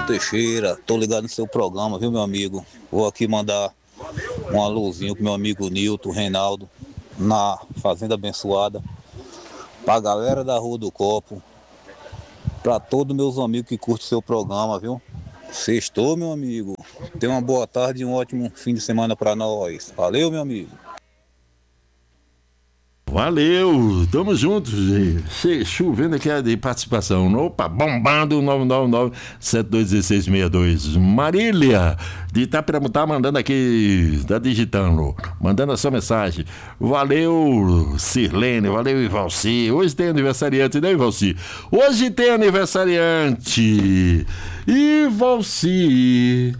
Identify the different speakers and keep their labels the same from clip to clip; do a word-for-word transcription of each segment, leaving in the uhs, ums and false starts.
Speaker 1: Teixeira, tô ligado no seu programa, viu, meu amigo? Vou aqui mandar um alôzinho pro meu amigo Nilton, Reinaldo, na Fazenda Abençoada, pra galera da Rua do Copo, pra todos meus amigos que curtem seu programa, viu? Sextou, meu amigo. Tenha uma boa tarde e um ótimo fim de semana pra nós. Valeu, meu amigo.
Speaker 2: Valeu, tamo juntos. Che- Chovendo aqui a de participação. Opa, bombando nove nove nove, sete dois um seis seis dois. Marília, de Itapiramuá, mandando aqui, tá digitando, mandando a sua mensagem. Valeu, Sirlene, valeu, Ivalci. Hoje tem aniversariante, né, Ivalci? Hoje tem aniversariante. Ivalci.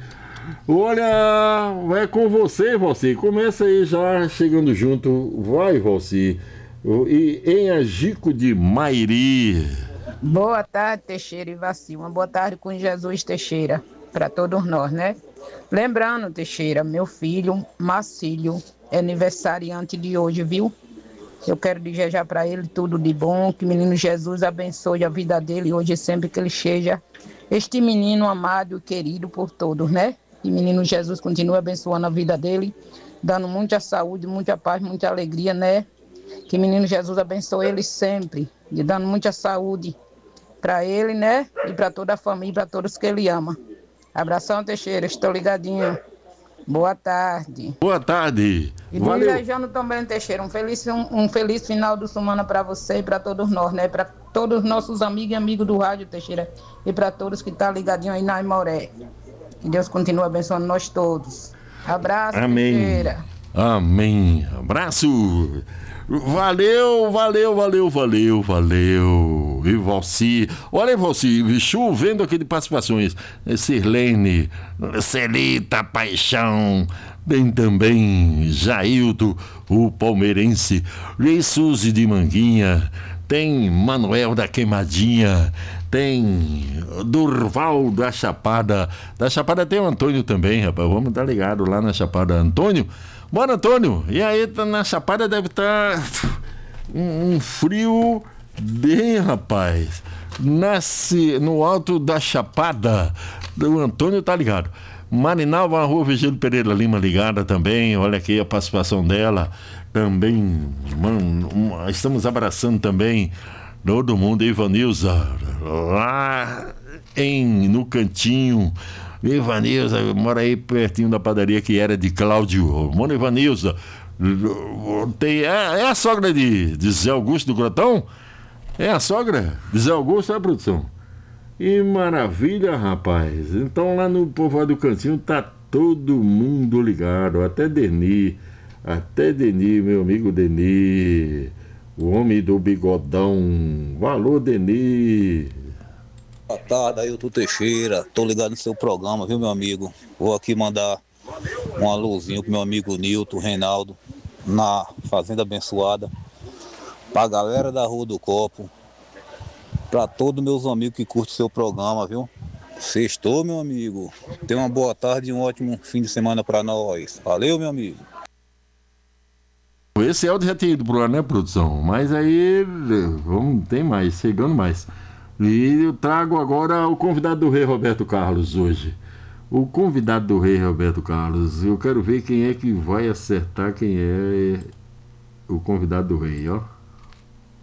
Speaker 2: Olha, é com você, Valci. Começa aí já chegando junto. Vai, Valci. E em Agico de Mairi.
Speaker 3: Boa tarde, Teixeira e Vaci. Uma boa tarde com Jesus Teixeira, para todos nós, né? Lembrando, Teixeira, meu filho, Marcílio, é aniversariante de hoje, viu? Eu quero desejar para ele tudo de bom, que o menino Jesus abençoe a vida dele hoje e sempre que ele seja este menino amado e querido por todos, né? E menino Jesus continue abençoando a vida dele, dando muita saúde, muita paz, muita alegria, né? Que menino Jesus abençoe ele sempre, e dando muita saúde para ele, né? E para toda a família, para todos que ele ama. Abração, Teixeira, estou ligadinho. Boa tarde.
Speaker 2: Boa tarde.
Speaker 3: E
Speaker 2: Valeu.
Speaker 3: desejando também, Teixeira, um feliz, um, um feliz final de semana para você e para todos nós, né? Para todos os nossos amigos e amigos do rádio, Teixeira, e para todos que estão tá ligadinhos aí na Aimoré. Que Deus continue abençoando nós todos. Abraço,
Speaker 2: Amém.
Speaker 3: Teixeira.
Speaker 2: Amém. Abraço. Valeu, valeu, valeu, valeu, valeu. E Valci. Olha, Valci, chovendo aqui de participações. Sirlene, Celita Paixão. Tem também Jailton, o palmeirense. Rei Suzy de Manguinha. Tem Manuel da Queimadinha. Tem Durval da Chapada. Da Chapada tem o Antônio também, rapaz. Vamos estar ligado lá na Chapada. Antônio. Bora, Antônio. E aí, tá na Chapada deve estar um, um frio bem, rapaz. Nasce no alto da Chapada. O Antônio tá ligado. Marinalva, Rua Virgílio Pereira Lima ligada também. Olha aqui a participação dela. Também, mano, estamos abraçando também todo mundo. Ivanilza, lá em, no cantinho. Ivanilza, mora aí pertinho da padaria que era de Cláudio. Mano, Ivanilza, tem, é, é a sogra de, de Zé Augusto do Grotão? É a sogra de Zé Augusto, é a produção? E maravilha, rapaz. Então lá no Povoado do Cantinho tá todo mundo ligado, até Deni, até Deni, meu amigo Deni, o homem do bigodão. Valor, Deni.
Speaker 1: Boa tarde, Ailton Teixeira, tô ligado no seu programa, viu, meu amigo? Vou aqui mandar um alôzinho pro meu amigo Nilton, Reinaldo, na Fazenda Abençoada, pra galera da Rua do Copo, pra todos meus amigos que curtem seu programa, viu? Sextou, meu amigo. Tenha uma boa tarde e um ótimo fim de semana pra nós. Valeu, meu amigo.
Speaker 2: Esse áudio já tinha ido pro ar, né, produção? Mas aí, vamos, tem mais, chegando mais. E eu trago agora o convidado do Rei Roberto Carlos hoje. O convidado do Rei Roberto Carlos. Eu quero ver quem é que vai acertar quem é o convidado do Rei, ó.